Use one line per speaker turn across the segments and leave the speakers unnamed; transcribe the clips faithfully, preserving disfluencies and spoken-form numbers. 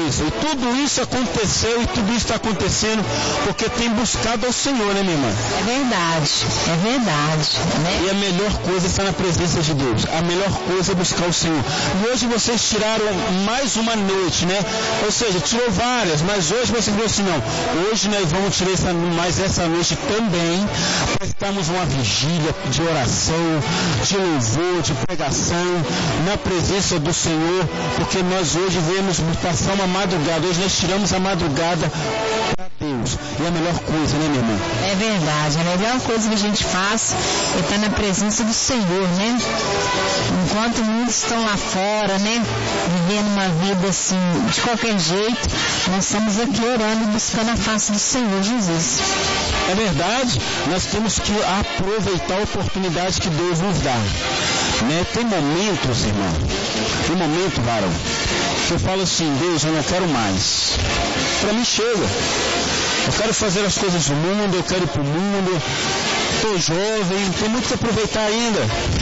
bênção. E tudo isso aconteceu e tudo isso está acontecendo porque tem buscado ao Senhor, né, minha irmã?
É verdade, é verdade. Né?
E a melhor coisa é estar na presença de Deus. A melhor coisa é buscar o Senhor. E hoje vocês tiraram mais uma noite, né? Ou seja, tirou várias, mas hoje você falou assim, não, hoje nós vamos tirar essa, mais essa noite também, para estarmos numa vigília de oração, de louvor, de pregação, na presença do Senhor, porque nós hoje viemos passar uma madrugada, hoje nós tiramos a madrugada para Deus. E a melhor coisa, né, minha irmã?
É verdade, a melhor coisa que a gente faz é estar na presença do Senhor, né? Enquanto muitos estão lá fora, né? Vivendo uma vida assim, de qualquer jeito, nós estamos aqui orando e buscando a face do Senhor Jesus.
É verdade, nós temos que aproveitar a oportunidade que Deus nos dá. Né? Tem momentos, irmão, tem momento, varão, que eu falo assim, Deus, eu não quero mais. Para mim chega. Eu quero fazer as coisas do mundo, eu quero ir para o mundo, estou jovem, tem muito que aproveitar ainda.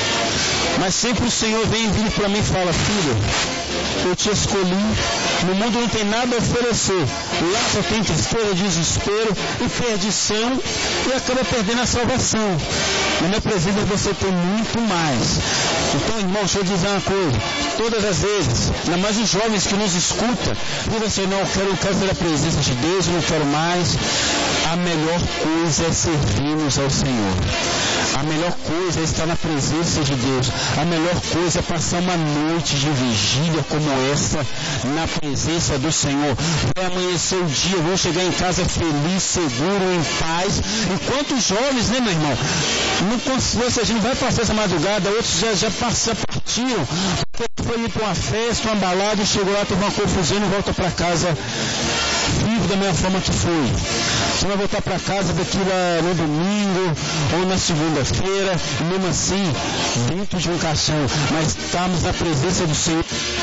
Mas sempre o Senhor vem vindo para mim e fala, filho, eu te escolhi, no mundo não tem nada a oferecer, lá só tem tristeza, desespero e perdição e acaba perdendo a salvação. Na minha presença você tem muito mais. Então, irmão, deixa eu dizer uma coisa, todas as vezes, ainda mais os jovens que nos escutam, dizem assim, não, eu quero, eu quero ver a presença de Deus, eu não quero mais. A melhor coisa é servirmos ao Senhor. A melhor coisa é estar na presença de Deus. A melhor coisa é passar uma noite de vigília como essa, na presença do Senhor. Vai amanhecer o dia, vou chegar em casa feliz, seguro, em paz. Enquanto os jovens, né, meu irmão? Não, ou seja, a gente vai passar essa madrugada, outros já, já, já partiram, porque foi ir para uma festa, uma balada, e chegou lá, teve uma confusão e volta para casa vivo da mesma forma que foi. Você vai voltar para casa daqui lá no domingo ou na segunda-feira, e mesmo assim, dentro de um caixão, mas estamos na presença do Senhor.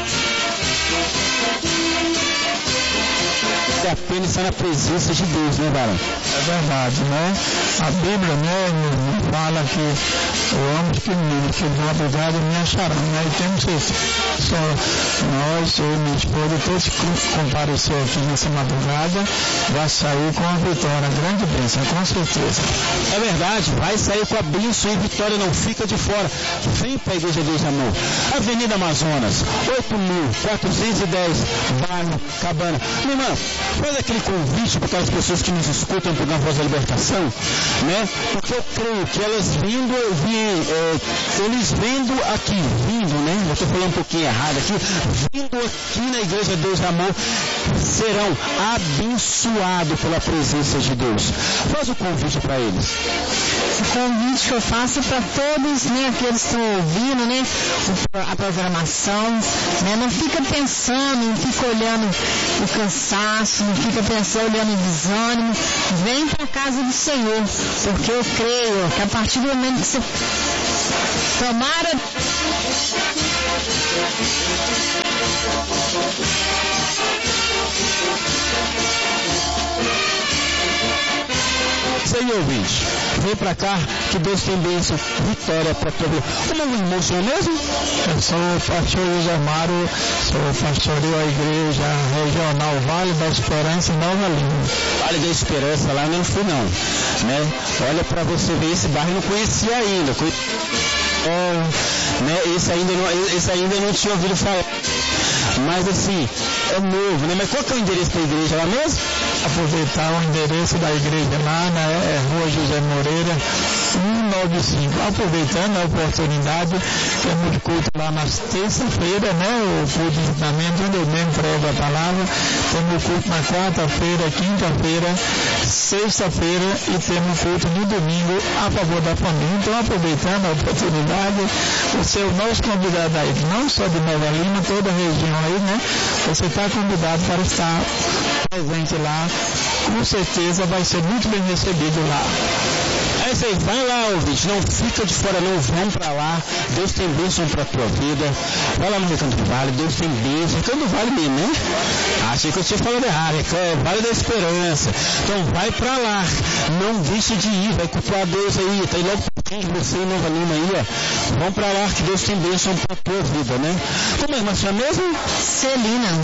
É apenas estar na presença de Deus, né, varão?
É verdade, né? A Bíblia, né, fala que eu amo os pequeninos, que de madrugada me acharão, né? E temos isso. Só nós, eu e minha esposa, todos que compareceu aqui nessa madrugada, vai sair com a vitória, a grande bênção, com certeza.
É verdade, vai sair com a bênção e vitória, não fica de fora. Vem para a Igreja Deus Amor. Avenida Amazonas, oito mil quatrocentos e dez, bairro Cabana. Minha irmã, faz aquele convite para aquelas pessoas que nos escutam por na Voz da Libertação, né? Porque eu creio que elas vindo, vi, é, eles vendo aqui, vindo, né? Eu estou falando um pouquinho errado aqui, vindo aqui na Igreja Deus Amor, serão abençoados pela presença de Deus. Faz o convite para eles.
O convite que eu faço para todos, né, aqueles que estão ouvindo, né, a programação, né, não fica pensando, não fica olhando o cansaço, não fica pensando, olhando o desânimo, vem para a casa do Senhor, porque eu creio que a partir do momento que você tomara
Senhor ouvinte, vem pra cá, que Deus tem bênção, vitória pra tua vida. Como é o irmão, senhor mesmo?
Eu sou o pastor José Mário, sou pastoreio a igreja regional Vale da Esperança em Nova Lima.
Vale da Esperança, lá eu não fui não, né? Olha pra você ver, esse bairro eu não conhecia ainda, conhe... oh, né? esse, ainda não, esse ainda não tinha ouvido falar. Mas assim, é novo, né? Mas qual que é o endereço da igreja lá mesmo?
Aproveitar o endereço da igreja lá na é, Rua José Moreira, cento e noventa e cinco. Aproveitando a oportunidade, temos culto lá na terça-feira, né? O culto de ensinamento, onde eu mesmo prego a palavra. Temos culto na quarta-feira, quinta-feira, sexta-feira e temos culto no domingo a favor da família. Então, aproveitando a oportunidade, você é o nosso convidado aí, não só de Nova Lima, toda a região aí, né? Você está convidado para estar presente lá, com certeza vai ser muito bem recebido lá.
É isso aí, vai lá, ouvinte, não fica de fora não, vão pra lá, Deus tem bênção pra tua vida, vai lá no Recanto do Vale, Deus tem bênção, Recanto do Vale mesmo, né? Achei que eu tinha falado errado, é Vale da Esperança, então vai pra lá, não deixe de ir, vai cultuar Deus aí, tá aí logo pertinho de você em Nova Lima aí, ó, vão pra lá que Deus tem bênção pra tua vida, né? Como é, irmã, senhora mesmo?
Celina.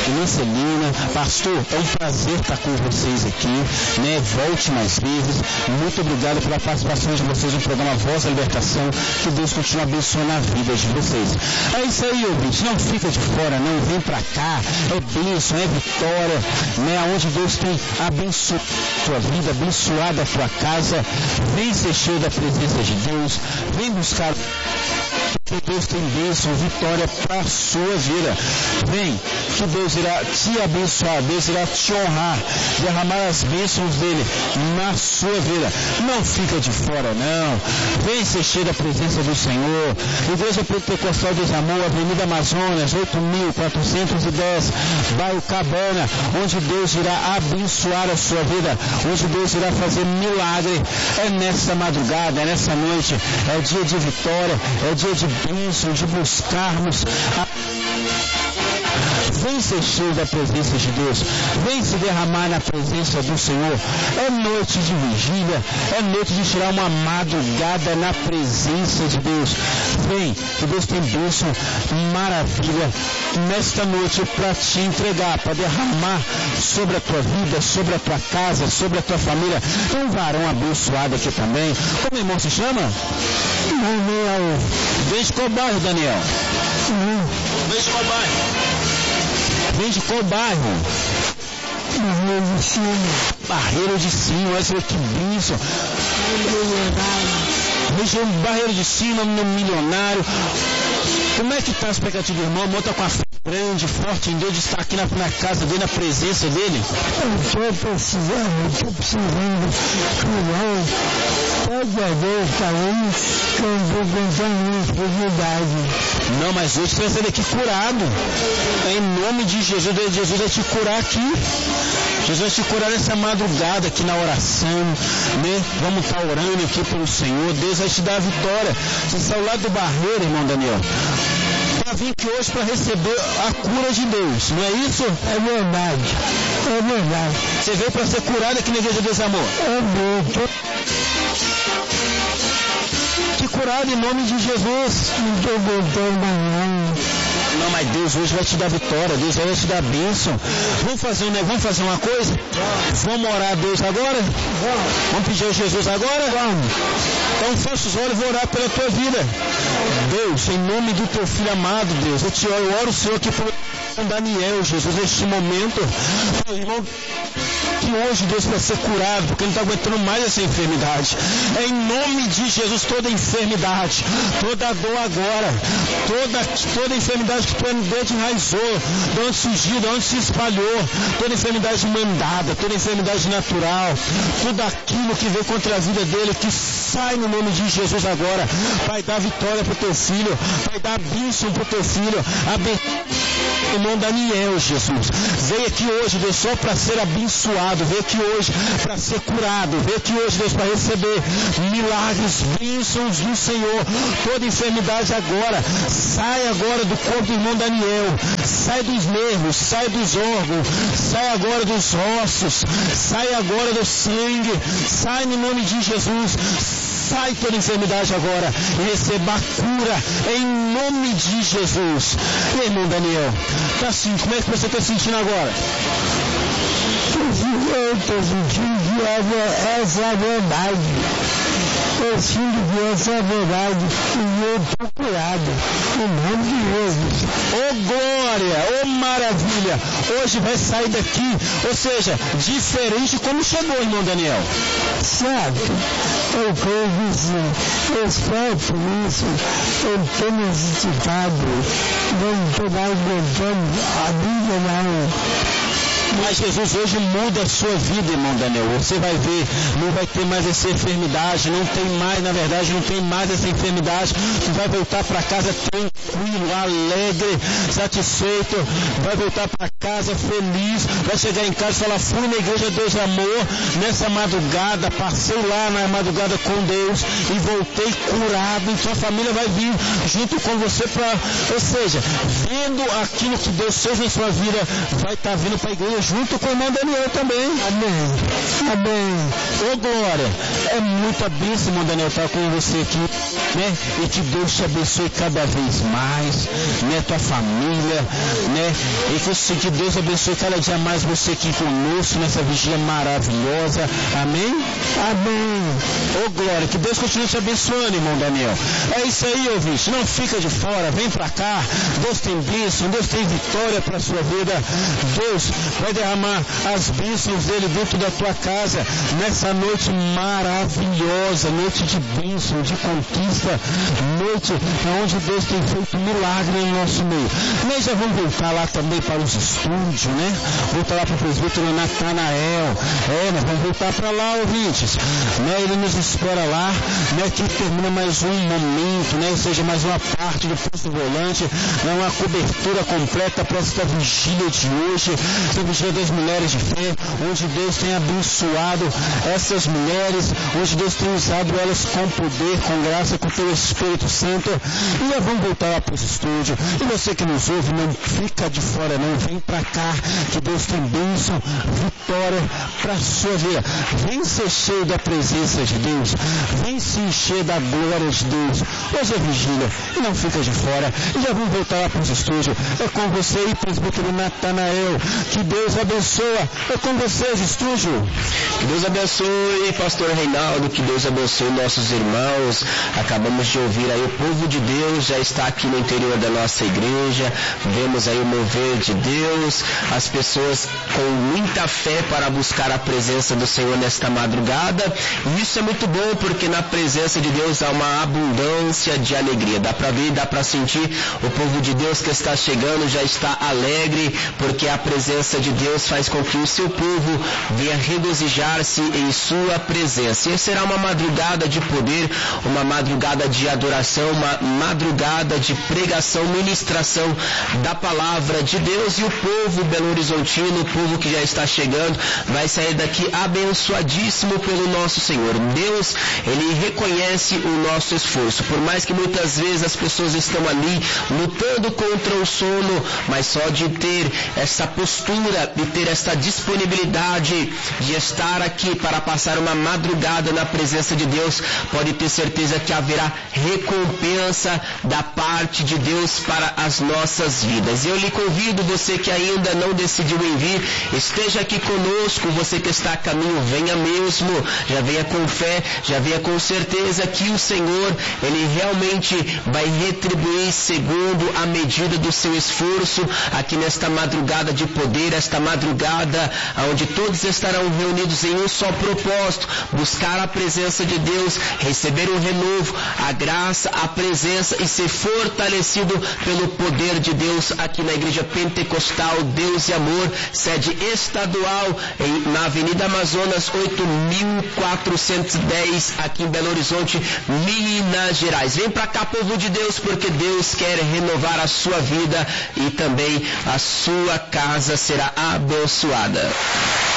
irmã Celina. Pastor, é um prazer estar com vocês aqui, né? Volte mais vezes. Muito obrigado pela participação de vocês no programa Voz da Libertação. Que Deus continue abençoando a vida de vocês. É isso aí, ouvinte. Não fica de fora, não. Vem pra cá. É bênção, é vitória, né? Onde Deus tem abençoado a tua vida, abençoado a tua casa. Vem ser cheio da presença de Deus. Vem buscar. Que Deus tem bênção, vitória para a sua vida. Vem, que Deus irá te abençoar, Deus irá te honrar, derramar as bênçãos dele na sua vida. Não fica de fora, não. Vem ser cheio da presença do Senhor. Igreja Pentecostal do Amor, Avenida Amazonas, oito mil quatrocentos e dez, bairro Cabana, onde Deus irá abençoar a sua vida, onde Deus irá fazer milagre. É nessa madrugada, é nessa noite, é dia de vitória, é dia de bênção, de buscarmos a... Vem ser cheio da presença de Deus, vem se derramar na presença do Senhor. É noite de vigília, é noite de tirar uma madrugada na presença de Deus. Vem, que Deus tem bênção, maravilha nesta noite para te entregar, para derramar sobre a tua vida, sobre a tua casa, sobre a tua família. Tem um varão abençoado aqui também. Como o irmão se chama? Daniel. Vem de qual bairro, Daniel? Uhum. Vem de qual bairro? Vem de qual bairro? Barreiro de Cima. Barreiro de Cima, olha que bênção. Região Barreiro de Cima, no Milionário. Como é que está a expectativa do irmão? O irmão está com a fé grande, forte em Deus, de estar aqui na, na casa dele, na presença dele? Eu estou precisando, estou precisando curar. Toda vez que eu estou contando dificuldade. Não, mas hoje você vai sair daqui curado. Em nome de Jesus, Jesus vai te curar aqui. Jesus vai te curar nessa madrugada aqui na oração, né? Vamos estar orando aqui pelo Senhor. Deus vai te dar a vitória. Você saiu lá do Barreiro, irmão Daniel, para vir aqui hoje para receber a cura de Deus, não é isso? É verdade, é verdade. Você veio para ser curado aqui na Igreja de Deus Amor? É muito. Que curado em nome de Jesus. Não estou voltando mais. Não, mas Deus hoje vai te dar vitória, Deus vai te dar bênção. Vamos fazer, né? Vamos fazer uma coisa? Vamos orar a Deus agora? Vamos pedir a Jesus agora? Vamos. Então fecha os olhos e vou orar pela tua vida. Deus, em nome do teu filho amado, Deus, eu te oro, eu oro o Senhor aqui por Daniel, Jesus, neste momento, meu irmão, que hoje Deus vai ser curado, porque ele não está aguentando mais essa enfermidade. É em nome de Jesus, toda enfermidade, toda dor agora, toda, toda enfermidade que tua dedo enraizou, de onde surgiu, de onde se espalhou, toda enfermidade mandada, toda enfermidade natural, tudo aquilo que veio contra a vida dele, que sai no nome de Jesus agora. Vai dar vitória para o teu filho, vai dar bênção para o teu filho, a irmão Daniel, Jesus, veio aqui hoje, Deus, só para ser abençoado, veio aqui hoje para ser curado, veio aqui hoje, Deus, para receber milagres, bênçãos do Senhor. Toda enfermidade agora, sai agora do corpo do irmão Daniel, sai dos nervos, sai dos órgãos, sai agora dos ossos, sai agora do sangue, sai no nome de Jesus. Sai toda enfermidade agora e receba a cura em nome de Jesus. E aí, irmão Daniel, tá assim, como é que você está sentindo agora? Eu estou sentindo que essa é a verdade. Eu sinto que essa é a verdade e eu estou curado. Em nome de Jesus. Ô glória, ô maravilha. Hoje vai sair daqui, ou seja, diferente como chegou, irmão Daniel. Certo? Eu creio que sim. Eu espero por isso. Eu estou necessitado. Não estou mais aguentando a vida não. Mas Jesus hoje muda a sua vida, irmão Daniel. Você vai ver, não vai ter mais essa enfermidade, não tem mais, na verdade, não tem mais essa enfermidade. Tu vai voltar para casa tranquilo, alegre, satisfeito, vai voltar para casa feliz, vai chegar em casa e falar, fui na Igreja Deus Amor, nessa madrugada, passei lá na madrugada com Deus e voltei curado, e sua família vai vir junto com você para, ou seja, vendo aquilo que Deus fez na sua vida, vai estar tá vindo para a igreja junto com o irmão Daniel também. Amém. Amém. Ô glória, é muita bênção, irmão Daniel, estar com você aqui. né? E que Deus te abençoe cada vez mais, né? Tua família, né? E que, que Deus abençoe cada dia mais você aqui conosco nessa vigília maravilhosa. Amém?
Amém.
Ô, glória, que Deus continue te abençoando, irmão Daniel. É isso aí, ouvinte, não fica de fora, vem pra cá. Deus tem bênção, Deus tem vitória pra sua vida. Deus vai derramar as bênçãos dele dentro da tua casa nessa noite maravilhosa, noite de bênção, de conquista, noite onde Deus tem feito milagre em nosso meio. Nós já vamos voltar lá também para os estúdios, né? Voltar lá para o presbítero Natanael. É, nós vamos voltar para lá, ouvintes. Né? Ele nos espera lá, né? Que termina mais um momento, né? Ou seja, mais uma parte do posto volante, né? Uma cobertura completa para esta vigília de hoje, esta vigília das mulheres de fé, onde Deus tem abençoado essas mulheres, onde Deus tem usado elas com poder, com graça, com o Espírito Santo. E nós vamos voltar lá para os estúdios. E você que nos ouve, não fica de fora não, vem para cá, que Deus tem bênção, vitória para a sua vida. Vem ser cheio da presença de Deus, vem se encher da glória de Deus. Hoje é vigília, e não fica de fora. E já vamos voltar lá para os estúdios. É com você aí, presbítero Natanael. Que Deus abençoa. É com vocês, estúdio.
Que Deus abençoe, pastor Reinaldo, que Deus abençoe nossos irmãos. Acabamos de ouvir aí, o povo de Deus já está aqui no interior da nossa igreja. Vemos aí o mover de Deus, as pessoas com muita fé para buscar a presença do Senhor nesta madrugada. E isso é muito bom, porque na presença de Deus há uma abundância de alegria. Dá para ver, dá para sentir o povo de Deus que está chegando, já está alegre, porque a presença de Deus faz com que o seu povo venha regozijar-se em sua presença. E será uma madrugada de poder, uma madrugada de adoração, uma madrugada de pregação, ministração da palavra de Deus. E o povo Belo Horizontino, o povo que já está chegando, vai sair daqui abençoadíssimo pelo nosso Senhor. Deus, Ele reconhece o nosso esforço, por mais que muitas vezes as pessoas estão ali lutando contra o sono, mas só de ter essa postura, de ter essa disponibilidade de estar aqui para passar uma madrugada na presença de Deus, pode ter certeza que haverá recompensa da parte de Deus para as nossas vidas. Eu lhe convido, você que ainda não decidiu em vir, esteja aqui conosco. Você que está a caminho, venha mesmo, já venha com fé, já venha com certeza que o Senhor, Ele realmente vai retribuir segundo a medida do seu esforço aqui nesta madrugada de poder, esta madrugada onde todos estarão reunidos em um só propósito: buscar a presença de Deus, receber o renovo, a graça, a presença e ser fortalecido pelo poder de Deus aqui na Igreja Pentecostal Deus e Amor, sede estadual em, na Avenida Amazonas oito mil quatrocentos e dez, aqui em Belo Horizonte, Minas Gerais. Vem para cá, povo de Deus, porque Deus quer renovar a sua vida e também a sua casa será abençoada.